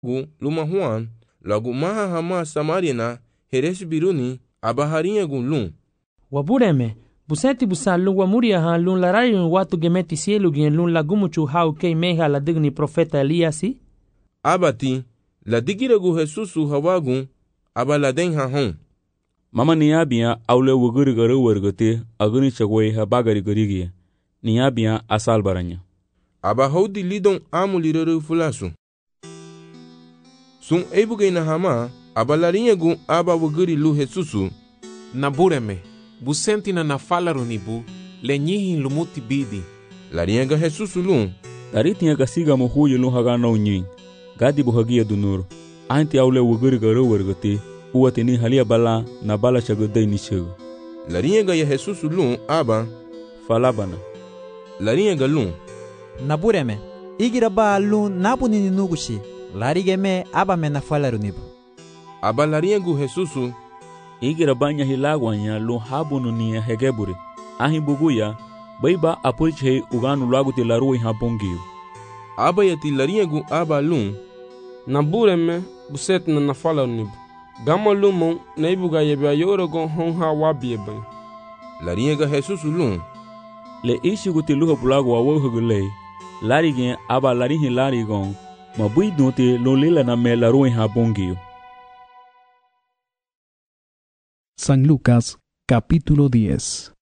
luma Juan, lagu maha hama Samaria na heresi biruni abaharinha gun lum. Wabureme, busenti busalun wamuria han lun larayun watu gemeti sielu gen lun lagumuchu hau kei meha la digni profeta Eliasi? Abati, la digiragu Jesusu hawagun abaladen ha hon. Mama niabia aule wuguri garu wergote aguni chagwe ha bagari garigia. Niabia asal baranya. Aba hodi lidon amulirere fulasu. Sun ebuge na hama abalarinha gun aba wuguri lu Jesusu. Nabureme, busenti na nafala runibu, lenyihi lumuti bidi. Larinha ga Jesusu lum. Taritinha kasiga mohuye lun hagana unyin. Gadi buhagia dunuro. Anti aule wuguri garu wergote. Uwatini halia bala na bala chagodai ni chego. Larinha ga ya Jesusu lum aba. Falabana. Larinha ga lum. Nabureme, igira ba lun nabuni ni nugushi. Larigeme aba me nafala runibu. Aba larinha gu Jesusu. Igira banya hilagwanya lun habunu ni hegebure. Ahin buguya, baiba apuriche uganu lagu te larui habongiu. Aba yati larinha gu aba lum. Nabureme, buset na nafala runibu. Gama lumon na ibuga yebya yoro gon hon ha wabiebe. Larinha ga Jesusu lum. Le ishi guti luha bulago wa wohugule. Larigen aba larihi larigon. Mabui dote lo lela na me larui habongiu. San Lucas, capítulo 10.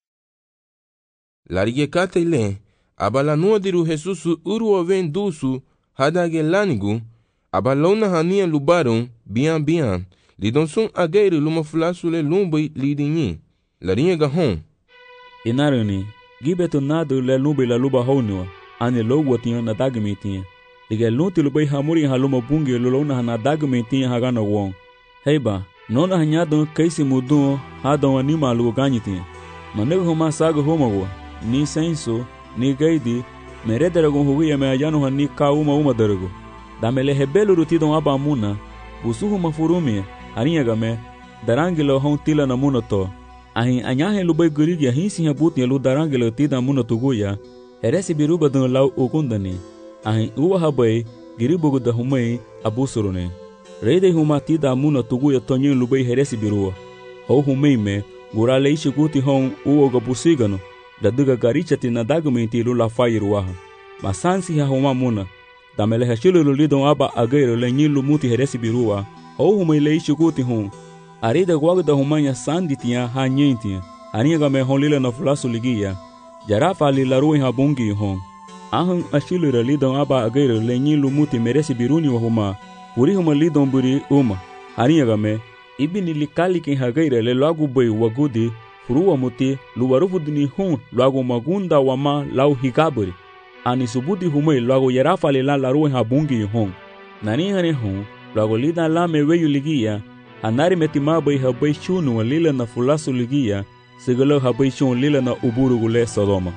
Larige kate le, abala nuadiru Jesusu uru ven dusu, hadage lanigu, abalona hania lubaron, bian, lidon sun ageiru luma fulasu le lumbai lidinyi. Larinha ga hon. Inarani, gibeto nadu le lumbai la luba honua, ane logo tinha na dagmitinha. Liga lunti lubai hamuri haluma bungi lulona hana dagmitinha hagana wong. Heiba, nona hanyadon kaisi mudun hadon anima lugo ganyitinha. Manego homa saga homawa, ni senso, ni gaidi, merederagon huguya me ayano hani ka uma darago. Damele hebelu rutidon abamuna, busuhu mafurumia, harinha game, darangilo hon tila na munoto. Ahin anyahe lubai gurigi ahinsi habuti lu darangilo tida munotuguya, heresi biruba don lau ukundani. Ahin uwa habai, giribugu da humai abusurune. Reide huma tida munotuguya tonyin lubai heresi birua. Ho humai me, gurale ishi guti hon uoga busigano, da duga garichati na dagumenti lu la fairuaha. Masansi ha huma muna. Damele hashilu lidon aba agero lenyin lumuti heresi birua. Ho humai le ishi guti hon. Arida guagda humanya sanditia ha nyentia. Harinha game hon lila na fulasu ligia. Jarafa li larui ha bungi hon. Ahun ashilura lidon aba agero lenyin lumuti meresi biruni wa huma. Puri huma lidon buri uma. Harinha game. Ibini likali kin hagaira le lagu bai wagudi. Furuwa muti luwarufu dini hon lagu magunda wama lau hikaburi. Ani subudi humai lagu jarafa li la larui ha bungi hon. Nani hane hon lagu lida la me weyu ligia. Anari metimabai habai shunu wa lila na fulasu ligia, sigalo habai shun lila na uburugule Sodoma.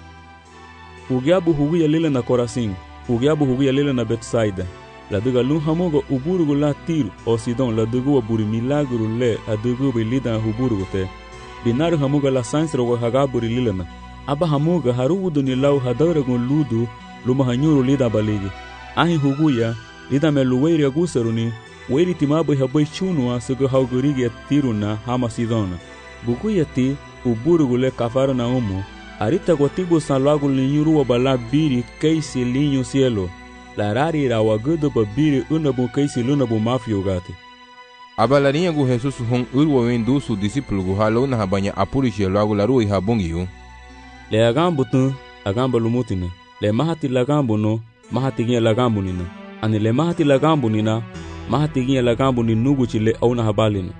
Hugiabu hugia lila na Korasin, hugiabu hugia lila na Betsaida. La duga lun hamoga uburugula Tiru o Sidon la dugu wa buri milagru le la dugu bi lida na huburugute. Binaru hamoga la sansra wa hagaburi lila na. Aba hamoga haruudu ni lau hadaragun ludu luma hanyuru lida baligi. Ahi huguya lida me luweiri agusaruni. Weri timabai habai chunua sugu haugurigi tiruna hama Sidona. Buku yati uburugule kafaro na umu. Arita kwa tibu sanlagu linyuru wa bala biri kaisi linyu cielo. La rari ra wagudu ba biri unabu kaisi lunabu mafio gati. Aba larinha gu Jesusu hon urwa wendu su disipulu gu halo na habanya apurishi lagu larui habongiu. Le agambu tun, agambu lumutine. Le mahati lagambu no, mahati ginya lagambu nina. Ani le mahati lagambu nina, mahatigia la gambu ni nugu chile au na habalina.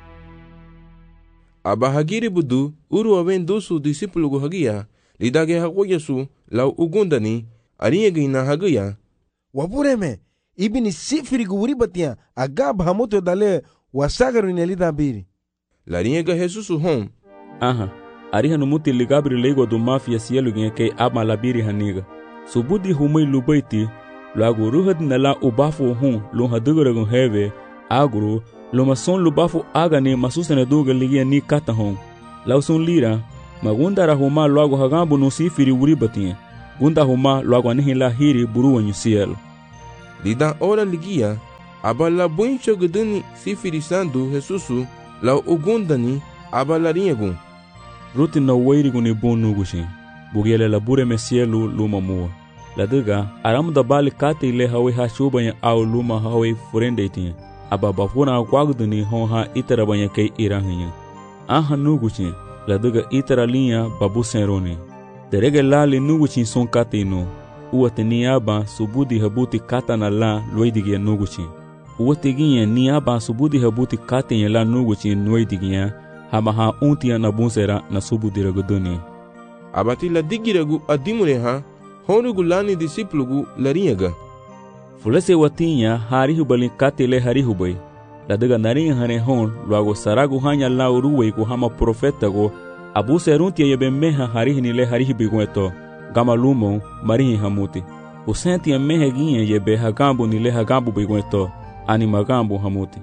Aba hagiri budu uru awen dusu disipulu gu hagia lidage hagoyasu lau ugundani ariye na hagia. Wabureme ibini sifiri gu uribatia agab hamoto dale wasagaru ni lida biri. Larinha ga Jesusu hon. Aha, ariha numuti ligabri lego do mafia cielo gen ke ama labiri haniga. Subudi humai lubaiti lagu ruhad nala ubafu hun lo haduguragun heve agro lo mason lubafu agane masusene duga ligia ni kata hon lausun lira magunda rahuma lagu hagambu no sifiri uribatia gunda huma lagu anihi la hiri buruwa nyusiel Lida ora ligia abala buncho gedeni sifirisando Jesusu la ugundani abala riegu. Ruti na wairigu ni bon nugushi. Bugiele la bure mesielu luma mua. La diga aram da bali kate ile hawe ha shubanya au luma hawe furende itinye. Aba bafuna kwagduni honha itara banya kei irahinya. Aha nugushi. La diga itara linha babu senroni. Derege lali nugushi son kate ino. Uwate ni aba subudi habuti kata na la loidigia nugushi. Uwate ginye ni aba subudi habuti kate nye la nugushi noidigia. Hamaha untia na bunsera na subudi ragodoni. Abati la digiregu adimure ha. Honugu lani disiplugu lariyaga. Fulese watinya harihu bali katile harihu bay. La diga naringa hane hon luago saragu hanya la uruwe ku hama profeta go abu seruntia yebe meha harihi nile harihi bigueto gama lumo marihi hamuti. Usentia mehe ginye yebe hagambu nile hagambu bigueto ani magambu hamuti.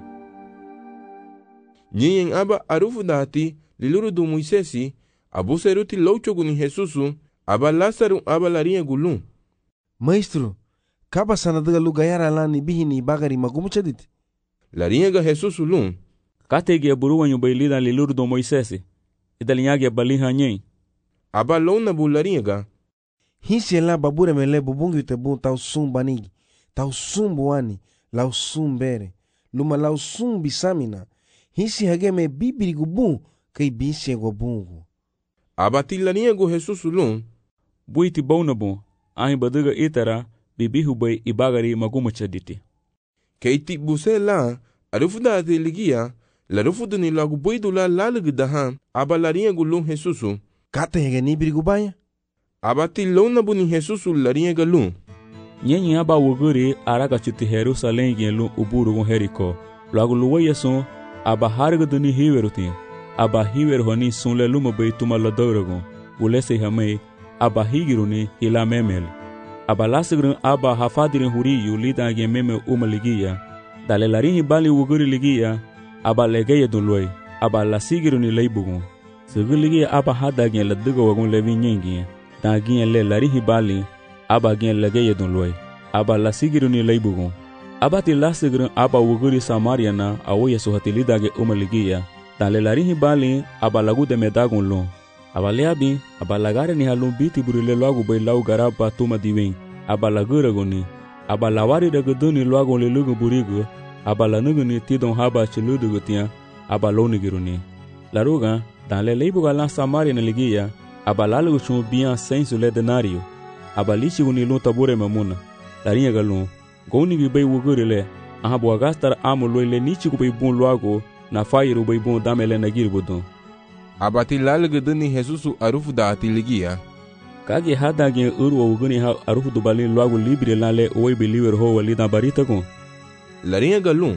Nyiyen aba arufu dati liluru du Moisesi abu seruti louchogu ni Jesusu aba Lázaro aba larinha gulum. Maestro, kaba sanadaga lu gayara lani bihini bagari magumu chaditi. Larinha ga Jesusu lum. Katege buruwanyu bailida liluru do Moisesi. Idalinyage baliha nyen. Aba lona bu larinha ga. Hinsi la babure mele bubungi te bu tau sum banigi. Tau sum buani. Lau sum bere. Luma lau sum bisamina. Hinsi hageme bibiri gubu kai binsi ego bungu. Aba ti larinha go Jesusu lum. Buiti baunabo, ahi badiga itara, bibihu bay ibagari magumu chaditi. Keiti buse la, arufu da ate ligia, la rufu duni lagu boidu la lalig dahan, aba larinha gulum Jesusu. Kata hege ni biri gubaya? Aba ti lona buni Jesusu larinha galum. Nyenyi aba wuguri araga chuti Jerusalem gen uburu gon Heriko. Lagu luwa yason, aba harga duni hiwerutin. Aba hiwer honi sunle luma bay tuma la doragon. Ulese hamay, aba higiruni hila memel. Aba lasigrin aba hafadirin huriyu lida gen meme umaligia. Dale larinhi bali wuguri ligia, aba legeye dunloy, aba lasigiruni leibugun. Sigiligia aba hada gen ladiga wagun levi nyengi. Da gen le larinhi bali, aba gen legeye dunloy, aba lasigiruni leibugun. Aba ti lasigrin aba wuguri Samariana awoye suhatilida gen umaligia. Dale larinhi bali, aba lagu de medagun lon. Aba leabi, aba lagare ni halun biti burile luagu bay lau garaba tuma diwen. Aba lagura goni, aba lawari dagadoni luagu le lugu burigu, aba lanuguni tidon haba chiludu tia, aba lonigiruni. Laruga, dan le leibu galan Samaria na ligia, aba lalugu chun bian sensu le denario. Aba lichi guni lun tabure mamuna. Larinha galun, goni bi bay wugurile, ahabu agastar amu loile nichi kubay bun luagu, na fayiru bay bun damele na girbudun. Abati lalig duni Jesusu arufu da ate ligia. Kage hada gen urwa uguni ha arufu do bali luagu libre lale oi beliver ho walida barita kon. Larinha galum.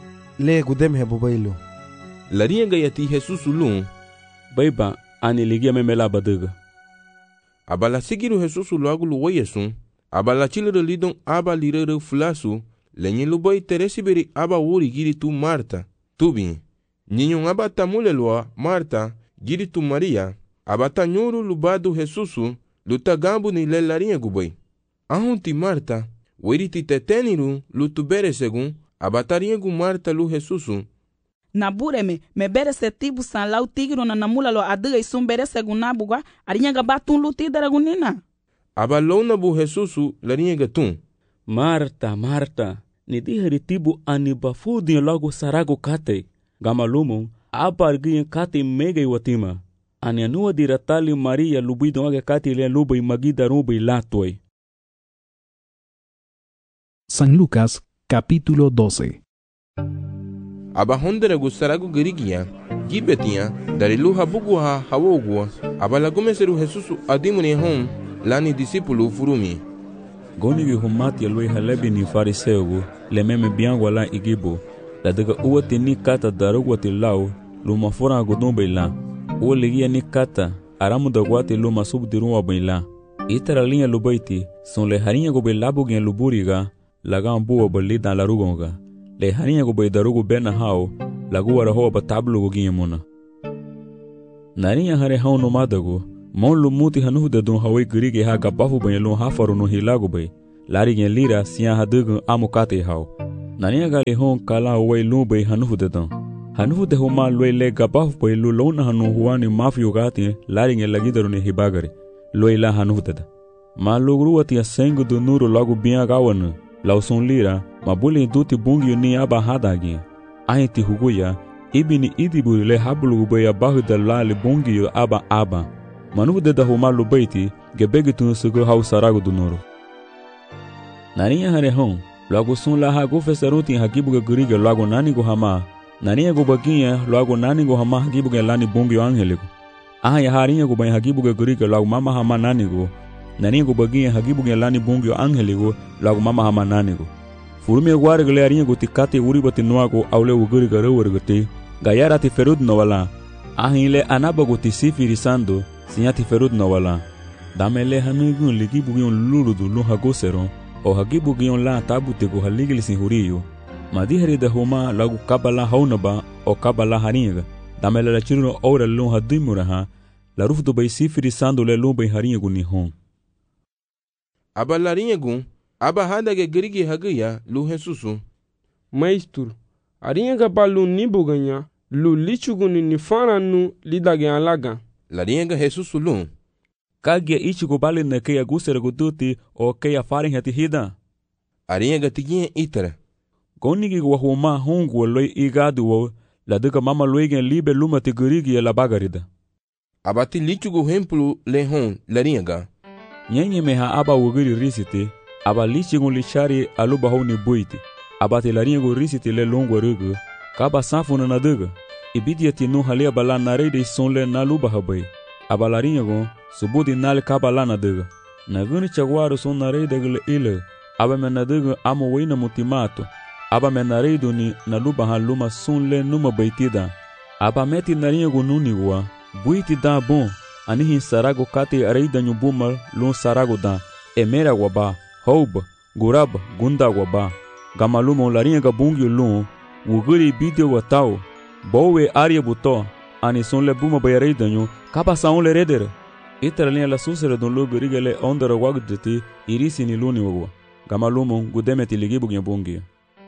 Le gudem hebo bailu. Larinha ga yati Jesusu lum. Baiba ani ligia memela badaga. Abala sigiru Jesusu luagu luwa yesun. Abala chilere lidon aba lirere fulasu. Lenye lubai teresi beri aba wuri giri tu Marta. Tubi. Ninyon aba tamule lua Marta. Giri tu Maria. Abata nyuru lubadu Jesusu. Luta gambu ni le larinha gubay. Ahunti Marta. Weriti teteniru lutu bere segun. Abatarinha gu Marta lu Jesusu. Na bureme, me bere se tibu san lau tigiro na namula lo adiga isum bere segun na buga. Arinha gabatun luti daragunina. Abalona bu Jesusu larinha gatun. Marta, Marta. Ni diheri tibu anibafudi logo sarago kate. Gamalumo. Apargiyen kati mega iwatima. Anianua diratali Maria lubido aga kati le lubai magida rubai latoi. San Lucas, capítulo 12. Abahondere gusaragu girigia, gibetia, darilu habugua hawogua, abalagomeseru Jesusu adimune hon, lani disipulu furumi. Goni vi humati ya lui halebi ni fariseugu, le meme biangwa la igibu, la daga uwati ni kata darugwati lau, luma fura gudumbe la. Uwa ligia ni kata, aramu dagwati luma subdirunwa baila. Itara linha lubaiti, son le harinha gobe labu gen luburiga, laga mbuwa bali dan larugonga. Le harinha gobe darugu bena hao, lagu wara hoa batablu goginye muna. Narinha hare hao nomadago, mon lumuti hanuhu dadun hawe girige haga bafu banyan lun hafaru no hilago bay. Lari gen lira siya hadugun amukate hao. Nania gali hon kala way lubay hanufudetan. Hanufude homa loy le gabaf pay lu lona hanu huani mafio gati laring e lagidaruni hibagari. Loy la hanufudeta. Ma logruati a sengu do nuro logo bia gawana. Lauson lira, ma bule duti bungi ni aba hadagi. Ahiti huguya, ibini idiburi le hablu baya bahuda lali bungi aba. Manufudeta homa lubaiti, gebegitun sugu hau sarago do nuro. Nania hare hon. Logo sun la hago fesaruti hakibuga guriga logo nanigo hama. Nania go baginha logo nanigo hama hakibuga lani bungi angeligo. Ya harinha go bany hakibuga guriga logo mama hama nanigo. Nania go baginha hakibuga lani bungi angeligo logo mama hama nanigo. Furumi guarga le harinha go tikate uribati noago aule uguriga rewargate. Gayara ti ferud no wala. Ile anabago ti sifirisando sinyati ferud no wala. Damele hanugun likibugi on luludu lo hagoseron. O hagibugion la tabutego haligli sin huriyo. Madihari da homa lagu kabala haunaba o kabala haringa. Damela la chiruno ora lun hadimuraha. La rufdo bay sifiri sando le lun bay haringa ni hon. Aba laringa aba hadage grigi hagaya lu Jesusu. Maistur, aringa balu nibuganya, lu lichuguni ni faranu lidage alaga. Laringa Jesusu lun. Kagia ichigo bali na kaya gusera guduti o kaya farin hati hida. Arinha gatiginha itara. Gonigi wa huma hongu loi igadu wo la duka mama loigen libe luma te gurigi la bagarida. Abati lichugo hemplu le hon laringa. Nyenye meha aba wugiri risiti, aba lichigo lichari aluba honi buiti. Abati laringo risiti le longo rugu, kaba sanfuna na duga. Ibidia tinu halia bala narede sonle na luba habai. Aba laringo subudi nal kabalana dega. Naguni chagwaru son nareidegule ile. Aba menadega amo wina mutimato. Aba menareidu ni naluba haluma sunle numa baitida. Aba meti naringo nunigwa. Buiti da bon. Anihin sarago kate areida nyubumal lun sarago da. Emera waba. Houba. Gurab. Gunda waba. Gamaluma laringa bungi lun. Wuguri bidio watao. Bowe aria buto. Ani sunle buma bayareida nyu. Kaba saun le redere. Itara linha la susera don logo rigale ondara wagdeti irisi ni luni wagwa. Gamalumo gudemeti ligibu gyabungi.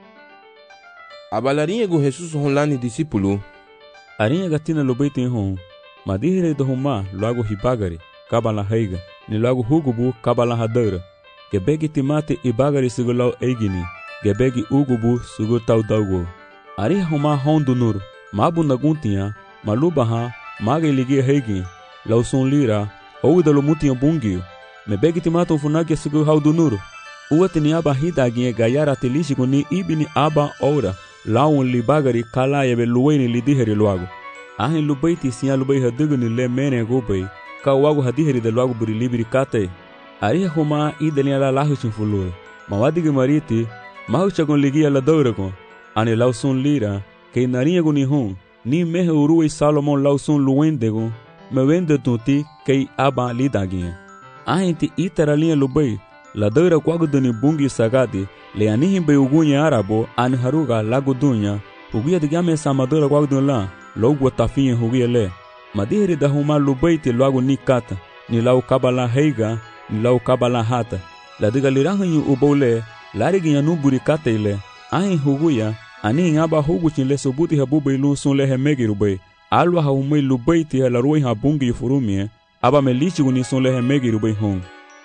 Abalarinha go Jesus honlani discípulo. Arinha gatina lobeiti hon. Madihire do homa logo hibagari kabala heiga ni logo hugubu kabala hadara. Gebegi timate ibagari sigulau eigini. Gebegi ugubu sugutau daugo. Ariha homa hondo nur. Mabu naguntia malubaha mage ligi heigi. Lauson lira ou da lomuti bungio. Me begi timato funagi sugu haudu nuru. Uatini aba hidagi gayara telishiko ni ibini aba ora. Laun libagari kala yebe luweni lidiheri luago. Ahin lubaiti siya lubai haduguni le mene gobay. Ka wago hadiheri da luago buri libiri kate. Ariha homa idani ala lahuchin fulue. Mawadigi mariti mahuchagon ligia la dauragon. Ani lauson lira kei narinyago ni hon. Ni mehe uruwe Salomon lauson luwendegon. Me wende tunti kei aba lidaginha. Ahinti itara linha lubai, la daura quaguduni bungi sagadi, le anihin bei ugunha arabo, ani haruga lagudunya, uguia de game samadora quagudun la, logo tafinha huguia le. Madihiri da huma lubai te logo ni kata, ni lau kabala heiga, ni lau kabala hata. La diga lirahanyu ubole, lariginha nuburi kata ile, ahin huguia, anihin aba huguchin le subuti habubai lunsun le hemegi rubai. Alwa haumei lubaiti la roi habungi furumie, aba melichi unison le hemegi rubai hon.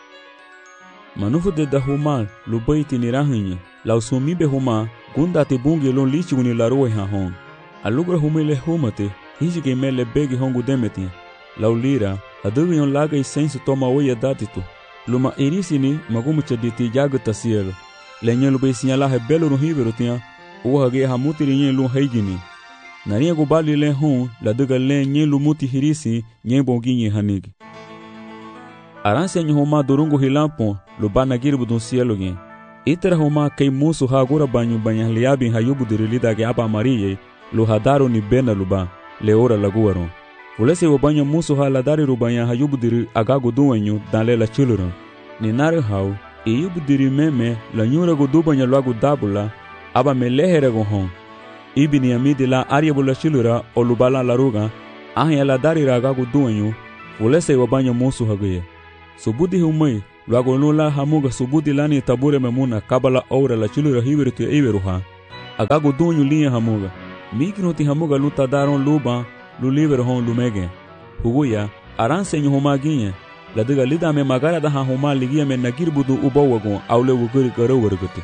Manufu de da huma lubaiti ni rahinye, la usumibe huma, gunda te bungi lon lichi uni la roi ha hon. Alugra humei le humate, hijige me le begi hongu demeti. La ulira, adugi yon laga isensu toma oya datitu. Luma irisini magumu chaditi jagata cielo. Lenye lubai sinyala hebelo ruhiveru tia, uhage hamutiri nye lun heigini. Narinha gubali le hon la duga le nye lumuti hirisi nye bongi nye hanigi. Aransia nye homa durungu hilampon lubana girbu dun cielo gen. Itera homa kei musu hagura banyu banya liabin hayubu dirilida ge aba mariye lu hadaru ni bena luba le ora laguaron. Fulese wabanya musu ha ladari rubanya hayubu diri agagu duwenyu dan le la chiluron. Ni nare hau iyubu diri meme la nyura gudubanya luagu dabula aba melehere go hon. Ibini amidi la ariabula chilura o lubala laruga, ahin la dari ragagu duenyu, fulese wabanya musu haguye. Subudi humei, luago nula hamuga subudi lani tabure memuna kabala aura la chilura hibiritu iberuha, agago dunho linha hamuga. Mikno ti hamuga luta daron luban, lu livre hon lumegen. Huguya, aransenho homaginha. La diga lida me magara da homa ligia me nagir budu ubawagon aule wuguri garowarguti.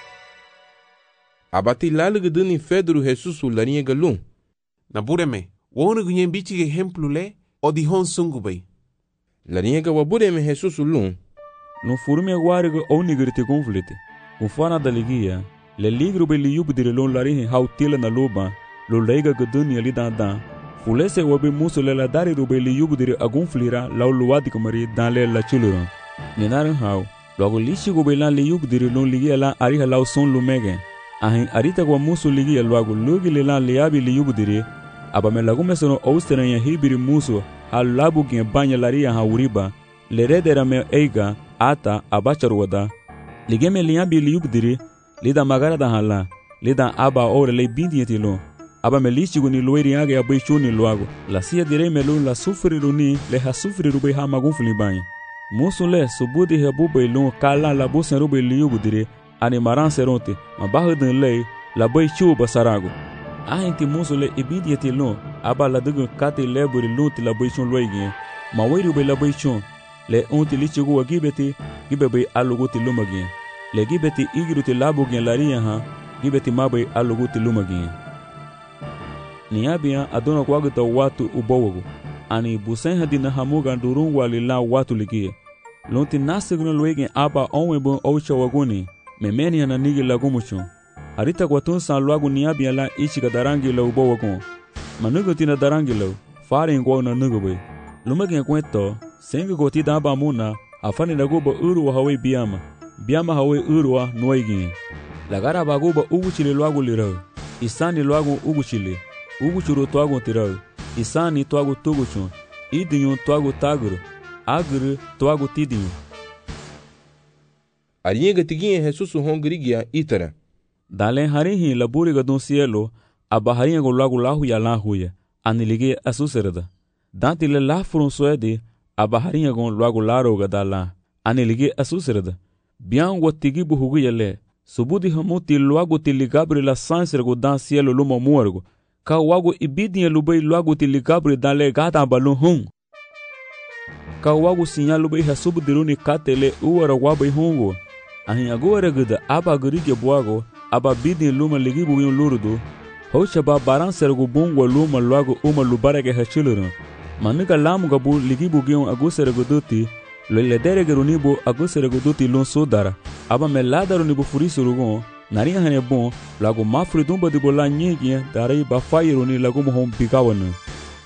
Abati laluga duni Pedro Jesus larinha galum. Na bureme, wonu gunyen bichi exemplo le, o di hon sungubay. Larinha ga wabureme Jesus lum. No furume guarigo ou nigriti conflite. Ufana da ligia, le ligro be liubdire lon larinha hautila na luba, lo leiga gaduni ali dan. Fulese wabe muso le la dari do be liubdire agunflira lau luadi kamari dan le la chuluron. Nenaran hau, logo lishi go be lan liubdire lon ligia lan ariha lau son lumegen. Ahin arita kwa muso ligia logo lugi le lan liabi liubdire, aba me lagume sono austeren ya hibiri muso ha labu gen banya laria ha uriba, le redera me eiga ata abacharwada. Ligeme liabi liubdire, lida magara da hala, lida aba ore le bindietilo. Aba me listigo ni loiri age abaichuni loago. La sia direi melu la sufriru ni le ha sufriru be ha magunfli banha. Musu le subudi hebu beilun kala la busen rube liugo dire ani maran seronte ma bahudun lei la baichu basarago. Ahinti musu le ibidieti lun aba la dugu kati leburi lunti la baichun loigin. Ma weiru be la baichun le unti listigo wa gibeti gibebe aluguti lumagin. Le gibeti igiruti labugin laria ha gibeti mabe aluguti lumagin. Niabia adona kwagita watu ubawago. Ani busen hadina hamuga durun walila watu ligie. Lonti nasigno loegen aba onwebon oucha waguni. Memeni ana nigi lagumucho. Arita kwatun san luagu niabia la ichika darangi la ubawago. Manugo tina darangi la fari ngwa na nugobe. Lumegen kwento sengi goti daba muna afani naguba uruwa hawe biama. Biama hawe uruwa noigin. Lagara baguba uguchile luagu lirao. Isani luagu uguchile. Uguchuru tuagu tirau, isani tuagu tuguchun, idinyu tuagu taguru, aguru tuagu tidinyu. Arinha gatiginha Jesus hongrigia itara. Dalen harihi laburi gadun cielo, aba harinha go lagu lahu ya lahuya, anilige asuserada. Danti le lafurun suede, aba harinha go lagu laro gadala, anilige asuserada. Bian watigibu huguya le, subudi hamuti luagu tiligabri la sansere dan cielo luma muergo. Ka wago ibidinha lubei logo te ligabri dale gata balun hung. Ka wago sinha lubei hasubu diruni katele uara wabai hungo. Ahin agora gada aba gurige buago, aba bidinha luma ligibu yun lurudu. Hocha ba baran sergu bungwa luma logo uma lubarege hachilurun. Manuka lamu gabu ligibu gion agusere duti, lele derege runibu agusere duti lun sudara. Aba melada runibu furisurugon. Narinha hane bon, lago mafri dumba de bola nyingia, darei ba fairuni lago mohom bigawanu.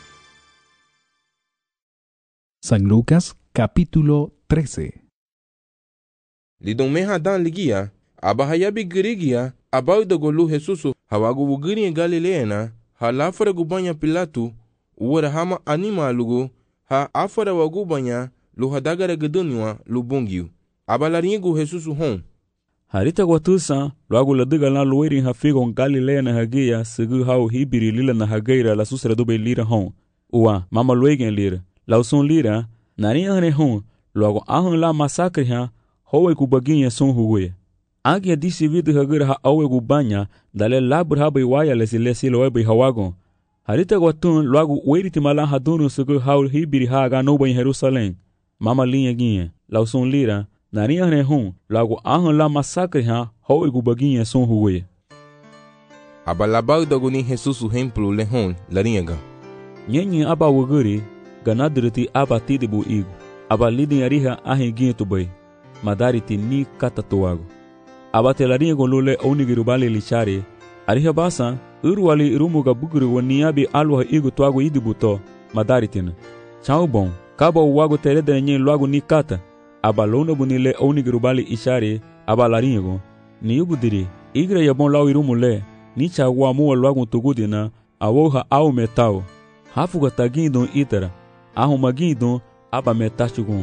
San Lucas, capítulo 13. Lidon meha dan ligia, abahayabi girigia, abau da golu Jesusu, hawagu wugiri Galileana, ha lafara gubanya Pilatu, uwara hama anima lugu, ha afara wagubanya, lu hadagara gedunywa, lu bungiu. Abalaringu Jesusu hon. Harita gwatusa, luagu ladiga la luirin hafigon Galilea na hagia, sigu hau hibiri lila na hageira la susra dube lira hon. Uwa, mama luegen lira, lausun lira, narinha hane hon, luagu ahun la masakri ha, howe kubaginha son huguye. Agia disi vidu hagira ha awe gubanya, dale labur habai waya lesi loebai hawagon. Harita gwatun, luagu ueriti mala hadunu sigu hau hibiri haga noba in Jerusalem. Mama linha ginha, lausun lira, narinha hane hon, logo ahun la masakre ha, howe gubaginha son huguye. Abalabau daguni Jesus o templo lehon, larinha. Nyenye aba wuguri, ganadriti aba tidibu igu. Aba lidin ariha ahin gintu bay. Madariti ni katatuago. Aba telarinha golule onigirubali lichari. Ariha basa, urwali irumuga buguri waniabi alwa igu tuago idibuto, madaritina. Chau bon, kaba uwago terede nyen luago ni kata. Aba lona bunile onigirubali ishari, aba larinha go. Ni ubudiri, igra yabon lau irumule, ni chagwa mua luago tugudina, awoha au metao. Hafuga tagindon itara, ahuma gindon, aba metachugun.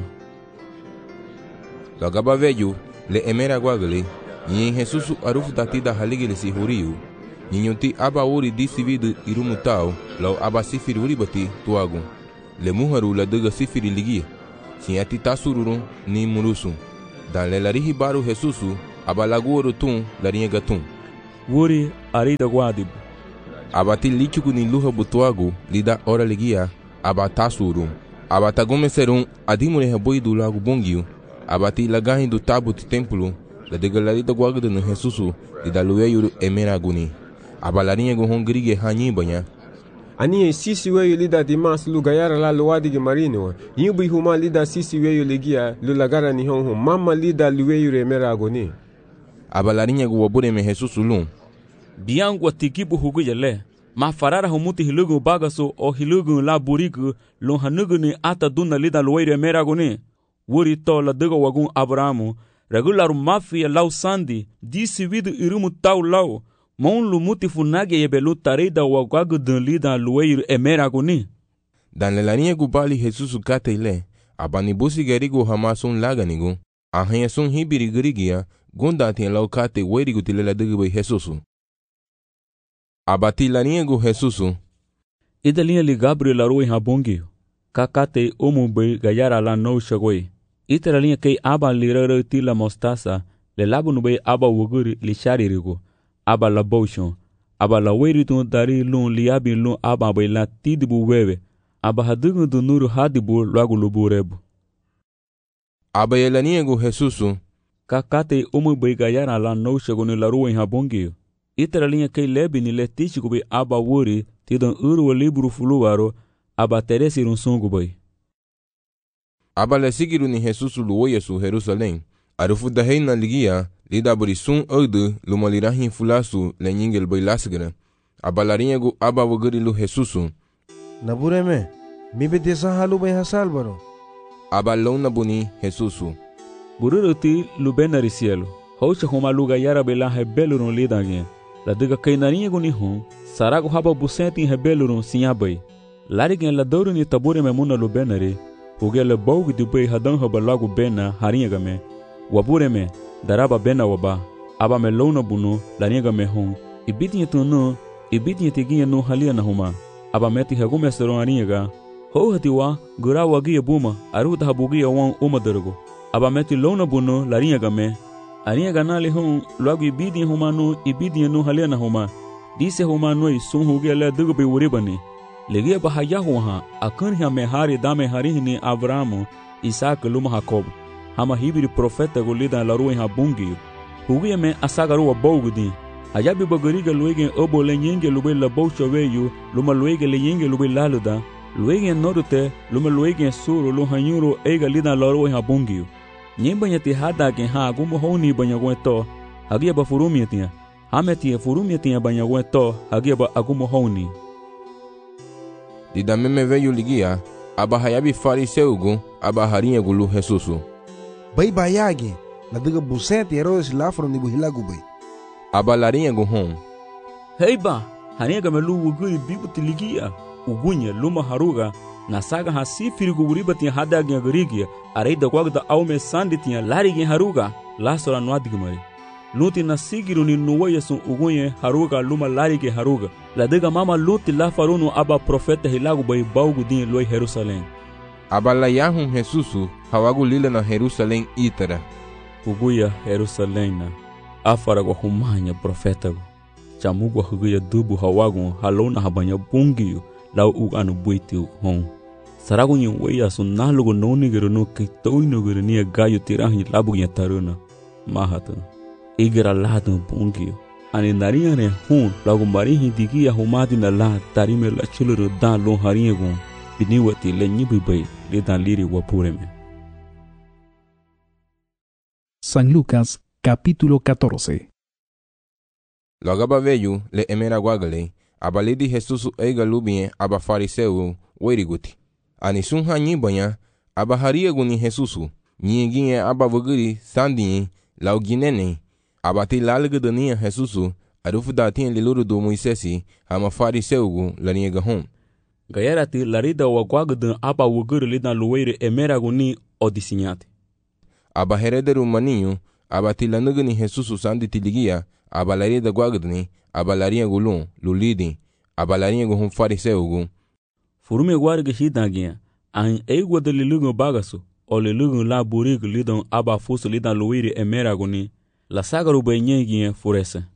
Lagaba veju, le emera guagale, yin Jesus arufu tatida haligile si huriu, ninyuti aba uri disividu irumutao, lau aba sifiri uribati tuagun. Le muharu la duga sifiri ligia, sinyati tasururun ni murusun. Dan le larihi baru Jesusu, aba laguoru tun larinha gatun. Wuri arida guadibu. Abati lichugu ni luha butuagu lida ora ligia abatasuru. Abatagume serum adimure heboidu lagu bongiu. Abati lagahin do tabu ti templo la degalarida guagda no Jesusu lida lueyuru emeraguni. Abalarinha go hongrige hanyi banya. Ani sisi weyo lida dimas lu gayara la luwadige marino. Yubi huma lida sisi weyo ligia lu lagara ni honho mama lida lueyuru emeraguni. Abalarinha go wabure me Jesusu lum. Biangu atikibu hugu yale. Ma farara humuti hilugu bagaso o hilugu la burigu lo hanugu ni ata duna lida lueyuru emeraguni. Wuri to la dego wagun Abrahamu. Regular mafia lau sandi. Disi vidu irumu tau lau. Mon lumuti funage yebelu tarida wagagu dun lida lueiru emeraguni. Dan lelarinha gubali Jesusu kate ile. Abani busi gerigo hamasun laganigu. Ahanya sun hibiri gerigia. Gundati lau kate werigu tilela degebe Jesusu. Abati larinha gu Jesusu. Idalinha li Gabriel aroi habongio. Kakate omube gayara la no shagoi. Iteralinha kei aba lirara tila mostasa. Le labu nube aba wuguri li sharirigo. Aba la boshon. Aba la weritun dari lun liabi lun aba bai la tidibu wewe. Aba hadugu du nuru hadibu lagu lubu rebu. Aba yelania gu Jesusu. Kakate omube gayara la no shagoni la ruwa habongio. Iteralinha kei lebi ni le tichikube aba wuri tidon urwa libru fuluwaro. Aba teresirun sungu bai. Aba le sigiru ni Jesusu luoya su Jerusalém. Arufu dahei na ligia, lida burisun ogdu lumalirahin fulasu le nyingel bai lasgara. Aba larinha gu aba wagari lu Jesusu. Nabureme, mi betesa halu bai hasal baro. Aba lona buni Jesusu. Bururuti lubenari cielo. Hocha homa luga yara bela hebelurun lidagin. La diga kainarinha gu ni hum, sarago haba busenti hebelurun sinyabai. Larigin la doru ni tabure memuna lubenari. Hugele baugu di bai hadan haba lagu bena harinha game. Wabure me, daraba bena waba. Aba me lona bunu, larinha game hum. Ibitinha tunu, ibitinha tiginha no halia na huma. Aba meti hagume seron harinha ga. Ho hatiwa, gura wagia buma, aruta habugia wan umadargo. Aba meti lona bunu, larinha game. Harinha ganali hum, lagu ibitinha huma no, ibitinha no halia na huma. Dise huma noi, sun hugele dugu bai uribani. Legia bahayahu ha, akanha mehari dame harihni Abrahamu, Isaac luma Jacob. Hama hibiri profeta golida la ruwa habungi. Hugia me asagaru wa bogudi. Hayabi bagariga luege obo lenyenge lube la boucha weyu, luma luege lenyenge lube laluda. Luege norute, luma luege suru luhanyuru ega lida la ruwa habungi. Nyemba nyati hada gen ha gumo honi banyagweto. Hagia ba furumiatia. Hametia furumiatia banyagweto, hagia ba agumo honi. Dida meme veio ligia, aba hayabi fariseugu, aba harinha gulu Jesusu. Bai bayage, la diga busete eroes lafro ni buhilagu bai. Aba larinha gu hom. Heiba, harinha gamelu wuguri bibuti ligia, ugunya luma haruga, na saga hasifiri guribati hadagia garigia, areida kwagda aume sanditia larigi haruga, lasora nwadigmari. Luti na sigiru ni nuwaya sun ugunye haruga luma larigi haruga. La diga mama luti la farunu aba profeta hilagu bai baugu din loi Jerusalém. Aba la yahum Jesusu hawagu lila na Jerusalém itara. Uguya Jerusalém na afara go humanya profeta go. Chamugo huguya dubu hawagu halona habanya bungiyu lau uganu buiti hon. Saragu nyi weya sun nalugo nonigiru no kitoinuguru niya gayu tirahi labu nya taruna. Mahatu. Igira ladu bungiyu. Ani narinha ne hun lagu marihi digia humadi na la tarime la chuluru dan lo harinha gun biniwati le nyibi bai le dan liri wapureme. San Lucas capítulo 14. Logaba veio le emera guagale, abalidi Jesusu eiga lubien aba fariseu weriguti. Ani sun hanyi banya aba haria guni Jesusu, nyinginye aba vuguri sandinyi lau ginene. Abati lalga dania Jesusu, arufu datin liluru do Moisesi, hama fariseugu larinha gahom. Gayarati larida wagwagdan aba wuguru lidan luweire emeraguni odisinyati. Aba herederu maninho, abati lanugani Jesusu sandi tiligia, aba larida gwagdani, aba larinha gulun, lulidi, aba larinha gahom fariseugu. Furume warga hidagia, an eigwa de lilugu bagasu, o lilugu la burigu lidan aba fusu lidan luweire emeraguni. La sagaru bai nyengie furese.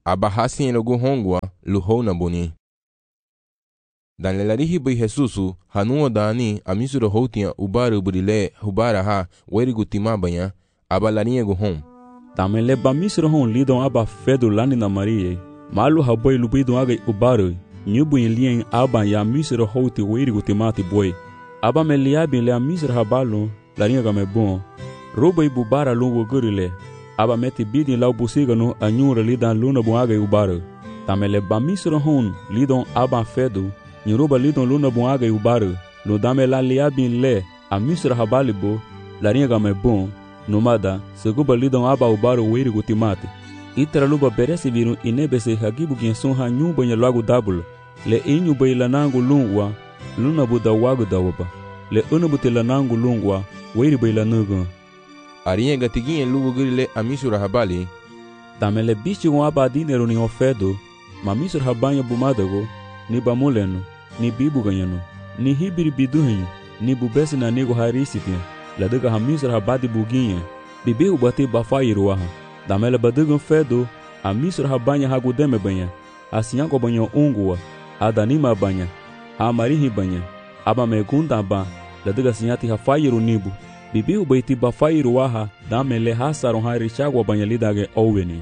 aba hasien logo hongwa luhona boni. Dan lelarihi bai Jesusu hanuo dani amisuro hotia ubaru burile hubara ha werigu tima banya aba lariego hon. Tamele ba misro hon lidon aba fedo lani na Marie. Malu haboi lubido aga ubaru. Nyubu lien aba ya misro hoti werigu timati boy. Aba me liabi le misro habalu lariega me bon. Robo ibubara lungo gurile. Aba meti bidi lau busigano anyura lidan luna bon aga ubaru. Tamele ba misro hon lidon aba fedo. Nyoruba lidon luna bon aga ubaru. No dame la liabi le a misro habalibo lariega me bon. Nomada, seguba lidon aba ubaru werigu timati. Itra luba beresi viru inebese hagibu genson ha nyumba nya lagu dabul. Le inyu bay lanangu lungwa, luna buda wagu dawaba. Le unabuti lanangu lungwa, weri bay lanugu. Ariye gatigin lugu gurile amisura habali. Tamele bichi gon aba dinero ni ofedo, ma misura habanya bumadago, ni bamuleno, ni bibu ganyano, ni hibiri biduhenyu, ni bubesi na nego harisitia. La dega hamisra habadi buginha, bibi ubate bafairu aha. Damela badugan fedo, a misra habanya hagudeme banha, a sinhago banho ungua, a danima banha, a marihi banha, a bamegunda ba, la dega sinhati hafairu nibu, bibi ubaiti bafairu aha, damele hasaron harichagwa banha lidage oweni.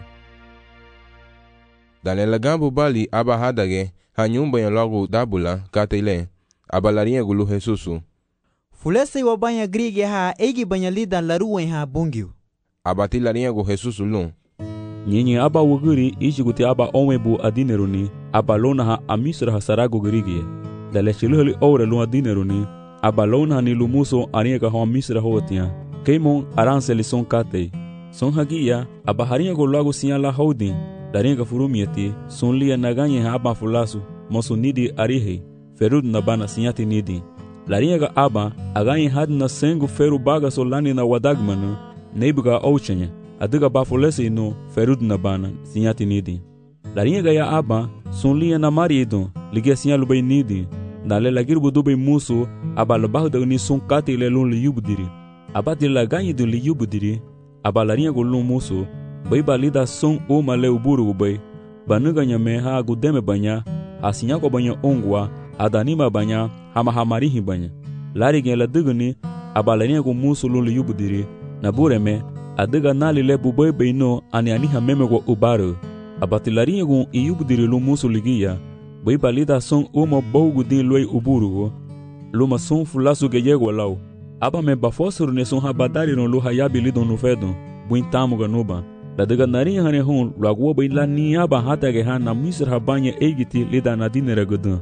Dalela gambo bali aba hadage, hanyumba ya lagu dabula, katele, aba larinha gulu Jesusu. Fulese wa banya grige ha egi banya lidan laruwe ha bungiu. Abati lariego Jesusu lun. Nyinyi aba wuguri ishiguti aba onwebu adineruni, aba lona ha amisra ha sarago grige. Dale chiluheli ore lun adineruni, aba lona ha nilumuso ariega ha amisra hotia. Keimon aranseli son katei. Son hagia, aba hariego lago siya la houdin. Dariega furumieti, son lia naganye ha aba fulasu, mosu nidi arihei. Ferud nabana siyati nidi. Lariega aba, again had na sengu feru baga solani na wadagmanu, neibuga ouchenya, adiga bafulese no ferud na bana, sinyati nidi. Lariega ya aba, sunlia na marido, ligia sinyalu bay nidi, dale lagirbu dubay musu, aba labahda ni sun kati le lun li yubdiri. Aba di laganyi dun li yubdiri, aba lariega lun musu, bay balida sun uma le uburu bay, banuga nyame ha gudeme banya, asinyako banya ongwa, adanima banya, hama hamarihi banya. Lari gen la diguni, abalania go musu lulu yubudiri, na bureme, adiga nali le bubay beino ani aniha meme go ubaru. Abatilaria go iyubudiri lu musu ligia, bay balida son uma bogu din loy uburu, luma son fulasu geyego lau. Aba me bafosuru ne son habadari no lu hayabi lidon nufedon, buin tamu ganuba. La diga narinha hane hon, lagua bay la niaba hata geha na misr habanya egiti lida na dinere gudun.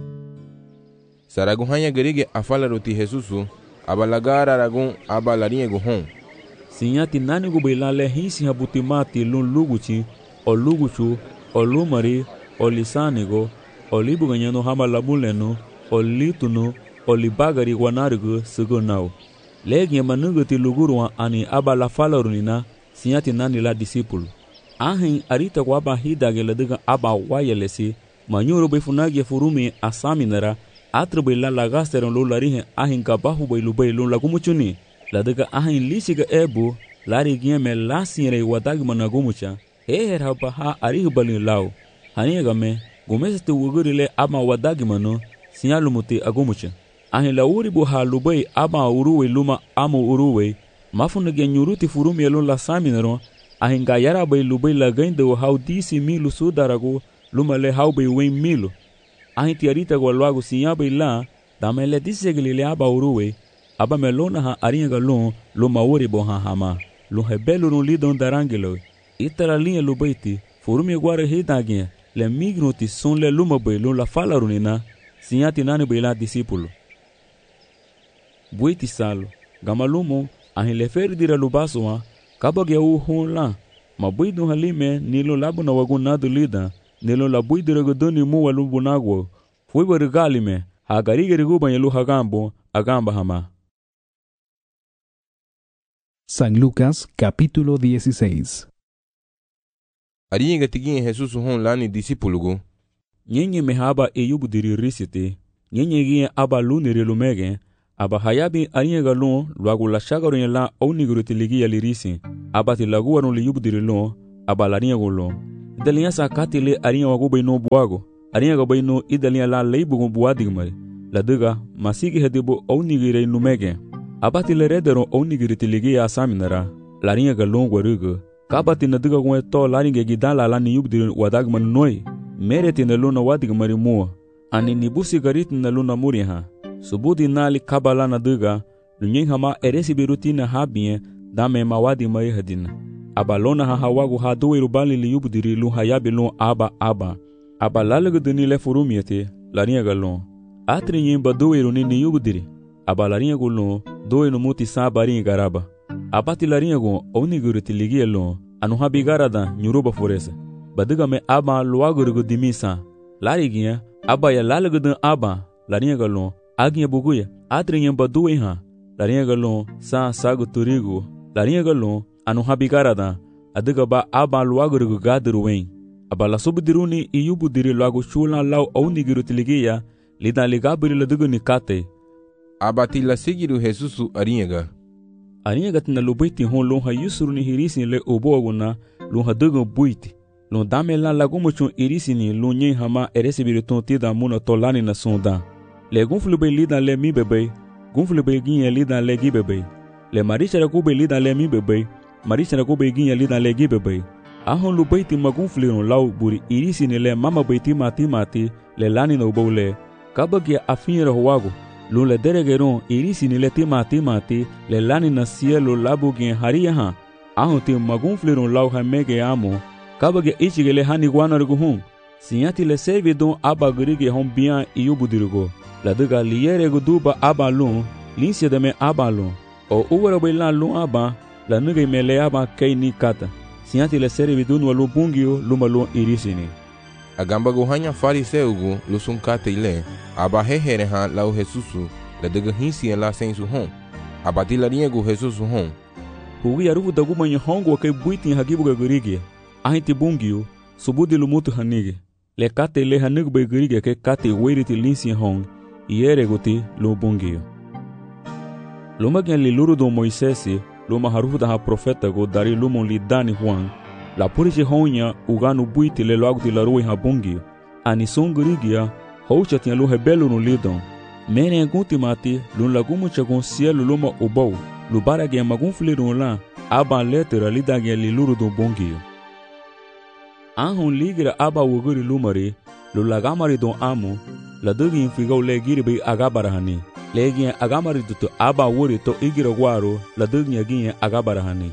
Saraguhanya gerige afala roti Jesusu, abalagara aragun abalariego hon. Sinyati nani go bailale hisi habutimati lun luguchi, o luguchu, o lumari, o lisanigo, o libuganyano hama labuleno, o litunu, o libagari wanarigo sigonau. Legi manugati lugurwa ani abala falarunina, sinyati nani la disipulu. Ahin arita kwa aba hidage ladiga aba wayelesi, manyuru befunagi furumi asaminara, atrubay la lagasteron lo larihe ahin kabahu bay lubay lo lagumuchuni. Ladiga ahin lisiga ebu, lari gieme lasire wadagma nagumucha, heher haba ha arihu balin lau. Haniegame, gumesete wugurile ama wadagmano, sinyalumuti agumucha. Ahin la uribu ha lubay ama uruwe luma amu uruwe, mafunage nyuruti furumi elon la saminero, ahin gayara bay lubay la gaindo hau disi milu sudarago, luma le hau bay wen milu. Ahin tiarita go luago sinyaba ila, damele disegli aba uruwe, aba melona ha aringa lon, luma uribo ha hama, lon hebelu no lidon darangelo. Itara linha lubaiti, furumi guare hidagia, le mignuti son le luma bay lon la falarunina, sinyati nani bay la disipulu. Buiti salo, gamalumo, ahin le ferdira lubasoa, kabagya hon la, ma buidun halime nilo labu na wagunadu lida, nilo la buidira godoni muwa lubunagwo, fuiba regalime, hagarige riguba yelu hagambo, agamba hama. San Lucas capítulo 16. Ariga tigin Jesus hon lani disipulugo. Nyenye mehaba eyubudiri risite, nyenye gie aba lunire lumege, aba hayabi ariga lon, luagu la shagaru la onigurutiligia lirisi, aba tilaguwa no liyubudiri lon, aba lariego lon. Idalinha sa katile arinha wago bai no buago. Arinha ga bai no idalinha la leibu gon buadig mari. La dega masigi hedibo ounigire no mege. Abati le redero ounigire tiligi asaminara. Larinha ga longo rugo. Kabati na dega gon to larinha gidala la ni yubdir wadag man noi. Mereti na luna wadig mari mua. Ani nibusi garit na luna muriha. Subudi nali kabala na dega. Lunyen hama eresi birutina habie dame mawadi mai hadina. Abalona hawagu hadoiru bali li yubdiri lu hayabi lu aba. Abalalega duni le furumiete larinha galon. Atri yemba doiru ni yubdiri. Abalarinha gulon doiru muti sabarinha garaba. Abati larinha gon oniguru tiligi elon anu habigarada nyuruba foresa. Badiga me aba luaguru dimisa. Lariginha aba ya lalega dun aba larinha galon aginha buguya. Atri yemba doiha larinha galon sa sagu turigo. Larinha galon anu habigarada adiga ba aba luaguru gadru wen. Abala subdiruni e yubudiri lagu chula lau oniguru tiligia lida ligabiri ladugu nikate. Abati la sigiru Jesusu arinhaga. Arinhaga tina lubuiti hon lonha yusuruni hirisi le oboaguna lonha dugu buiti. Lon dame la lagumuchun irisini lunyen hama eresibiru tontida muna tolani na sonda. Le gunflube lida le mi bebe, gunflube ginye lida le gi bebe. Le marichara kube lida le mi bebe, marichara kube ginye lida le gi bebe. Ahon lubaiti magunfliron lau buri irisini le mama baiti mati le lani no boule. Kabagia afinra huago. Lun le deregeron irisini le timati le lani na cielo labugien hariaha. Ahon ti magunfliron lau hamege amo. Kabagia ichige le hani guanarguhun. Sinyati le servidon abagurige hon bian iubudirugo. La duga liere guduba abalun, linsia de me abalun. O uwara bailan lun aba, la nuge me le aba kei ni kata. Sinyati le servidon walu bungio lumalun irisini. Agamba gohanya fariseugo lusun kate ile. Aba hehereha lau Jesusu, la duga hinsi en la sensu hon. Abati la riego Jesusu hon. Hugi arufu daguma nyahongo wa kei buiti hagibuga gurigi. Ahinti bungio, subudi lumutu hanige. Le kate le hanig begurige ke kate weiriti linsi hon. Iere guti lo bungio. Luma gen li luru do Moisesi, luma harufu da ha profeta go dari lumon li dani Juan. La puriche honya uganu buiti le loaguti la rui ha bungio. Ani songurigia, houcha tia lu hebelu no lidon. Mene guti mati, lun lagumu chagon cielo luma ubau. Lubara gen magun flirun la, aban letera lida gen li luru do bungio. Anhon ligira aba wuguri lumari, lulagamari don amo, la dugi infigau le giribi agabarahani. Legin agamari dutu aba wuri to igira guaro, la dugi agin agabarahani.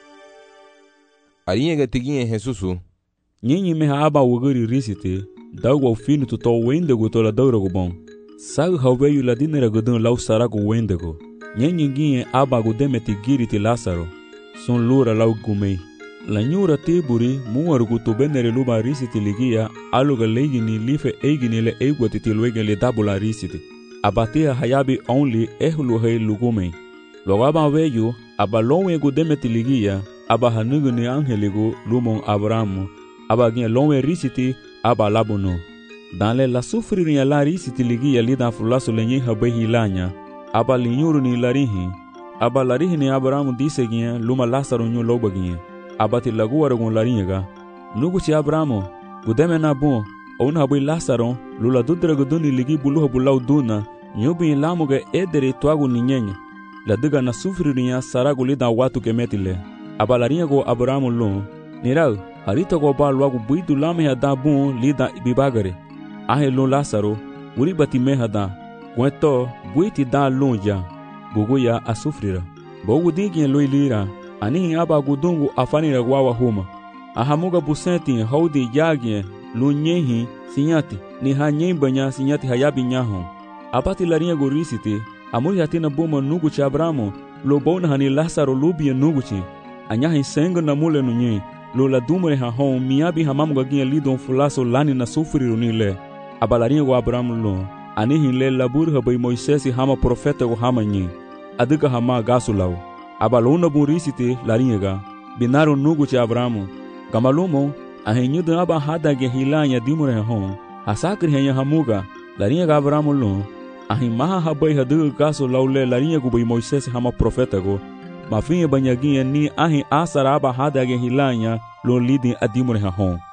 Arinhaga tiguinha Jesusu. Nyinyi meha aba wuguri risite, dagwa finu to wendego to la daurago bon. Sag haweyu la dinera gudun lau sarago wendego. Nyinyi gin aba gudemeti giriti Lázaro. Son lura lau gumei. La nyura tiburi muargu to benere luba risiti ligia aluga legini life eigini le eigwati tilwege le dabula risiti. Abatia hayabi only ehlu hei lugumei. Logaba weyu aba lonwe gudemeti ligia aba hanugu ni angeligo lumon Abrahamu aba gien lonwe risiti aba labuno. Danle la sufriria la risiti ligia lida fulaso lenye habehi lanya aba linyuru ni larihi aba larihi ni Abrahamu dise gien luma Lázaro nyu loba gien. Abati laguara gon larinhaga. Nuguchi Abrahamu, gudeme na bon, ona bui Lázaro, lula dudra guduni ligi buluha bulau duna, nyubi lamuga edere tuagu ninyenye. La diga na sufriria saragu lida watu kemetile. Abalarinhago Abrahamu lon, nirau, harita go ba luagu buidu lame hada bon lida ibibagare. Ahe lon Lázaro, uri bati mehada, gueto, buiti da lonja, buguya a sufrira. Bogu digien loilira. Anihi aba gudungu afanira guawa huma. Ahamuga busenti haudi yagye lunyehi sinyati ni hanyembanya sinyati hayabi nyahon. Abati larinha gorisiti amuri hatina buma nuguchi Abrahamu lo bona hani Lázaro lubia nuguchi. Anyahi sengo na mule nunye lo la dumre ha hon miabi hamamuga ginha lidon fulaso lani na sufriru nile. Abalarinha go Abrahamu lo anihi le labur habai Moisesi hama profeta go hama nye. Adiga hama gasulau. Abalona burisite larinhaga, binaro nuguchi Abrahamu, gamalumo, ahenyuda aba hadage hilanya dimure hon, hasakri henya hamuga, larinhaga Abrahamu lo, ahimaha habai hadu gaso laule larinhagu bai Moisés hama profeta go, mafinha banyaginha ni ahi asara aba hadage hilanya lo lidin adimure hon.